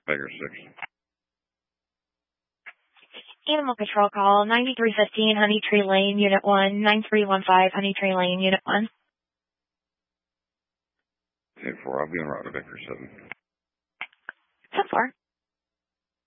Baker 6. Animal Control call, 9315 Honeytree Lane, Unit 1, 9315 Honeytree Lane, Unit 1. 10-4, I'll be en route to Baker 7.